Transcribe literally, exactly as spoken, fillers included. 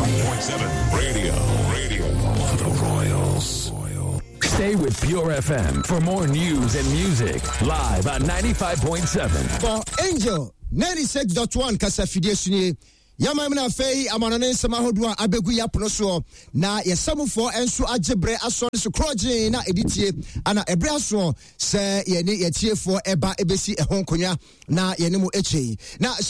point seven Radio. Radio for the Royals. Stay with Pure F M for more news and music. Live on ninety-five point seven. For Angel, ninety-six point one Kasafide Suni. Yamamina Fei, Amanone Samahodua, Abegu Yaponoso, na Yasamufo, Ensu Ajebre, Ason, Sucroje, na Editie, Ana Ebraso, Se Yeni Yatie for Eba Ebesi, Honkonya, na Yenemu Eche. Na